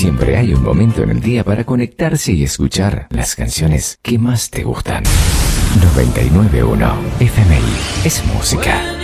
siempre hay un momento en el día para conectarse y escuchar las canciones que más te gustan. 99.1 FMI es música.